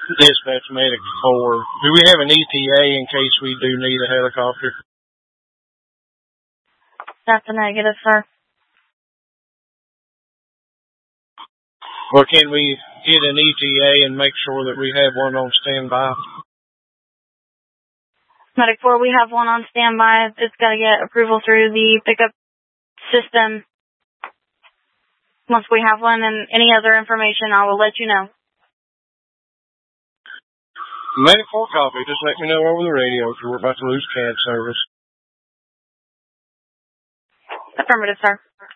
Dispatch Medic 4. Do we have an ETA in case we do need a helicopter? That's a negative, sir. Or can we get an ETA and make sure that we have one on standby? Medic 4, we have one on standby. It's got to get approval through the pickup system. Once we have one and any other information, I will let you know. Medic 4 copy. Just let me know over the radio if we're about to lose CAD service. Affirmative, sir.